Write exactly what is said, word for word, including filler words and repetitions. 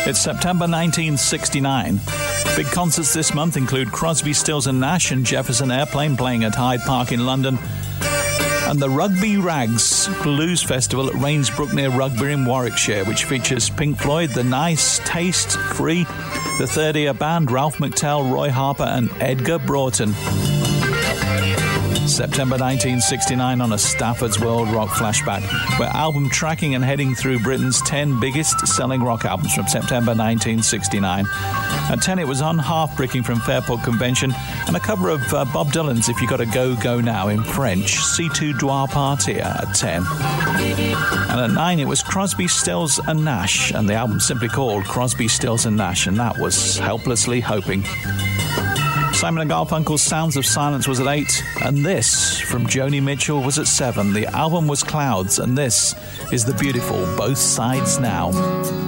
It's September nineteen sixty-nine. Big concerts this month include Crosby, Stills and Nash and Jefferson Airplane playing at Hyde Park in London, and the Rugby Rags Blues Festival at Rainsbrook near Rugby in Warwickshire, which features Pink Floyd, The Nice, Taste, Free, the Third Ear Band, Ralph McTell, Roy Harper and Edgar Broughton. September nineteen sixty-nine on a Stafford's World Rock Flashback. We're album tracking and heading through Britain's ten biggest selling rock albums from September nineteen sixty-nine. At ten, it was on Half-Bricking from Fairport Convention, and a cover of uh, Bob Dylan's If You Gotta Go, Go Now in French, Si Tu Dois Partir at ten. And at nine, it was Crosby, Stills and Nash, and the album simply called Crosby, Stills and Nash, and that was Helplessly Hoping. Simon and Garfunkel's Sounds of Silence was at eight, and this from Joni Mitchell was at seven. The album was Clouds, and this is the beautiful Both Sides Now.